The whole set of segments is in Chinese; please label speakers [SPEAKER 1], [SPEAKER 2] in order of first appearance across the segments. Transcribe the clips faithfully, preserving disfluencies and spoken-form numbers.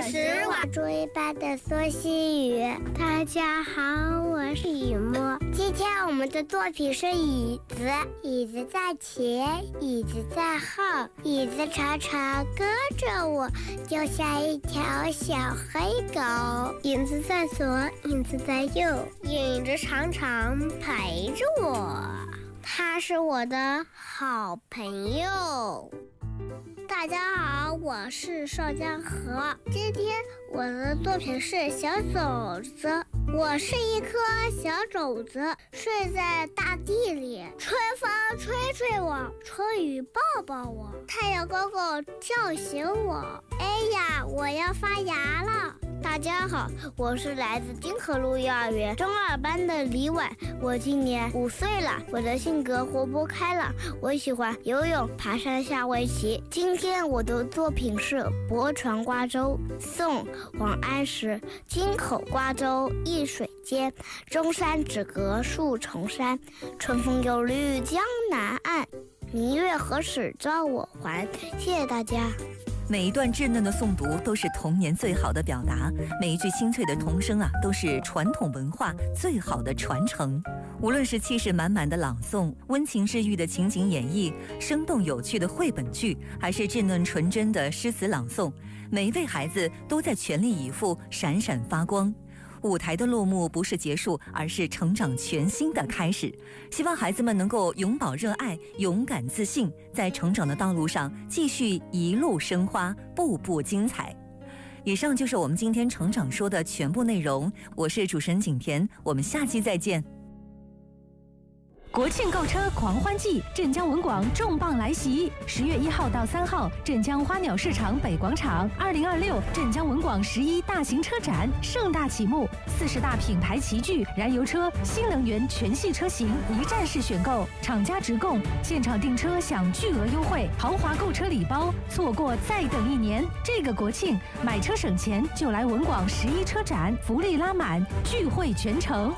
[SPEAKER 1] 是我
[SPEAKER 2] 注意班的苏西雨。大家好，我是雨墨。今天我们的作品是椅子。椅子在前，椅子在后，椅子常常跟着我，就像一条小黑狗。影子在左，影子在右，影子常常陪着我，它是我的好朋友。大家好，我是邵江河。今天我的作品是小种子。我是一颗小种子，睡在大地里，春风吹吹我，春雨抱抱我，太阳公公叫醒我。哎呀，我要发芽了！大家好，我是来自金河路幼儿园中二班的李婉，我今年五岁了。我的性格活泼开朗，我喜欢游泳、爬山、下围棋。今天我的作品是《泊船瓜洲》，宋·王安石。京口瓜洲一水间，中山只隔数重山。春风又绿江南岸，明月何时照我还。谢谢大家。
[SPEAKER 3] 每一段稚嫩的诵读都是童年最好的表达，每一句清脆的童声啊，都是传统文化最好的传承。无论是气势满满的朗诵，温情治愈的情景演绎，生动有趣的绘本剧，还是稚嫩纯真的诗词朗诵，每一位孩子都在全力以赴，闪闪发光。舞台的落幕不是结束，而是成长全新的开始。希望孩子们能够永葆热爱，勇敢自信，在成长的道路上继续一路生花，步步精彩。以上就是我们今天成长说的全部内容，我是主持人景甜，我们下期再见。
[SPEAKER 4] 国庆购车狂欢季，镇江文广重磅来袭！十月一号到三号，镇江花鸟市场北广场，二零二六镇江文广十一大型车展盛大启幕，四十大品牌齐聚，燃油车、新能源全系车型一站式选购，厂家直供，现场订车享巨额优惠，豪华购车礼包，错过再等一年。这个国庆买车省钱，就来文广十一车展，福利拉满，聚会全城。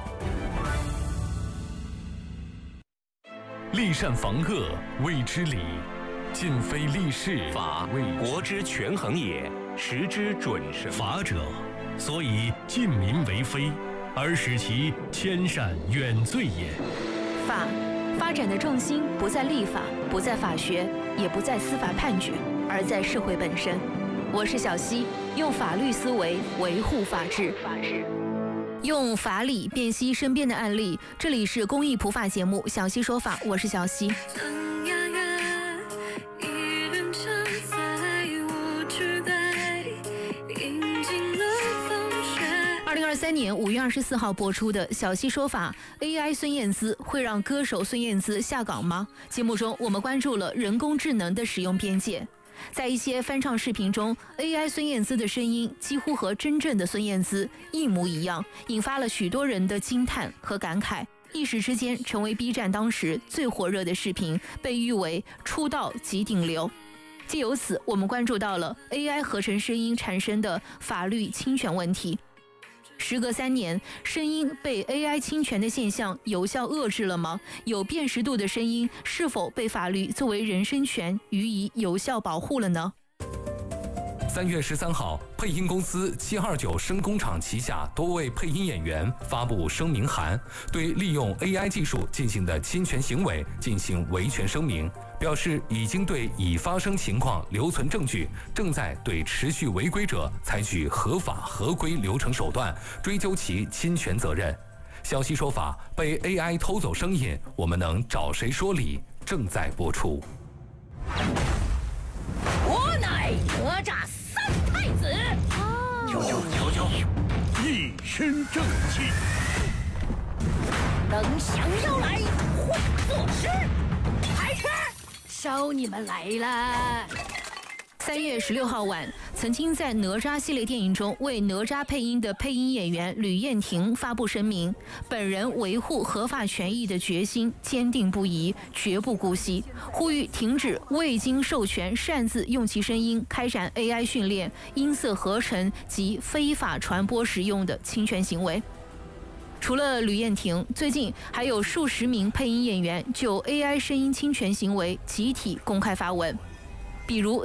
[SPEAKER 5] 立善防恶，谓之礼；尽非利是，
[SPEAKER 6] 法为国之权衡也，时之准绳。
[SPEAKER 5] 法者，所以近民为非，而使其迁善远罪也。
[SPEAKER 7] 法发展的重心不在立法，不在法学，也不在司法判决，而在社会本身。我是小溪，用法律思维维护法治。法治用法理辨析身边的案例，这里是公益普法节目《小溪说法》，我是小溪。二零二三年五月二十四号播出的《小溪说法》，A I 孙燕姿会让歌手孙燕姿下岗吗？节目中我们关注了人工智能的使用边界。在一些翻唱视频中 ，A I 孙燕姿的声音几乎和真正的孙燕姿一模一样，引发了许多人的惊叹和感慨，一时之间成为 B 站当时最火热的视频，被誉为出道即顶流。藉由此，我们关注到了 A I 合成声音产生的法律侵权问题。时隔三年，声音被 A I 侵权的现象有效遏制了吗？有辨识度的声音是否被法律作为人身权予以有效保护了呢？
[SPEAKER 5] 三月十三号，配音公司七二九声工厂旗下多位配音演员发布声明函，对利用 A I 技术进行的侵权行为进行维权声明，表示已经对已发生情况留存证据，正在对持续违规者采取合法合规流程手段，追究其侵权责任。小溪说法，被 A I 偷走声音，我们能找谁说理？正在播出。
[SPEAKER 8] 我乃哪吒三太子，
[SPEAKER 9] 求求求求，一身正气，
[SPEAKER 8] 等降妖来化作尸，还是烧你们来了。
[SPEAKER 7] 三月十六号晚，曾经在哪吒系列电影中为哪吒配音的配音演员吕燕婷发布声明，本人维护合法权益的决心坚定不移，绝不姑息，呼吁停止未经授权擅自用其声音开展 A I 训练、音色合成及非法传播使用的侵权行为。除了吕燕婷，最近还有数十名配音演员就 A I 声音侵权行为集体公开发文，比如